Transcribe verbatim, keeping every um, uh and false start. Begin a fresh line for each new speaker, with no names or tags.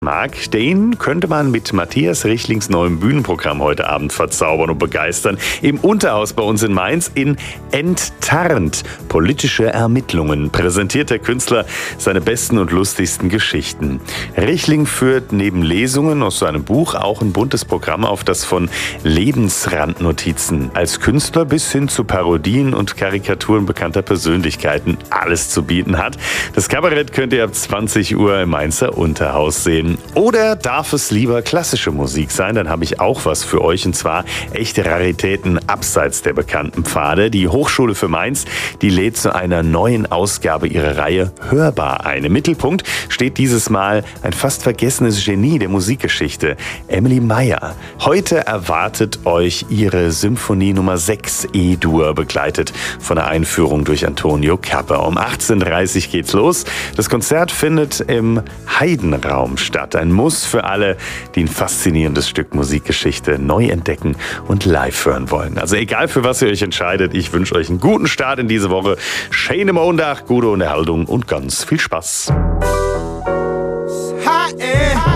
mag, den könnte man mit Matthias Richlings neuem Bühnenprogramm heute Abend verzaubern und begeistern. Im Unterhaus bei uns in Mainz in Enttarnt. Politische Ermittlungen präsentiert der Künstler seine besten und lustigsten Geschichten. Richling führt neben Lesungen aus seinem Buch auch ein buntes Programm auf, das von Lebensrandnotizen als Künstler bis hin zu Parodien und Karikaturen bekannter Persönlichkeiten alles zu bieten hat. Das Kabarett könnt ihr ab zwanzig Uhr im Mainzer Unterhaus sehen. Oder darf es lieber klassische Musik sein? Dann habe ich auch was für euch, und zwar echte Raritäten abseits der bekannten Pfade. Die Hochschule für Mainz, die lädt zu einer neuen Ausgabe ihrer Reihe Hörbar ein. Im Mittelpunkt steht dieses Mal ein fast vergessenes Genie der Musikgeschichte, Emily Meyer. Heute erwartet euch ihre Symphonie Nummer sechs E-Dur, begleitet von der Einführung durch Antonio Capper. Um achtzehn Uhr dreißig geht's los. Das Konzert findet im Heidenraum statt. Ein Muss für alle, die ein faszinierendes Stück Musikgeschichte neu entdecken und live hören wollen. Also egal, für was ihr euch entscheidet, ich wünsche euch einen guten Start in diese Woche. Schöne Montag, gute Unterhaltung und ganz viel Spaß.
Hi,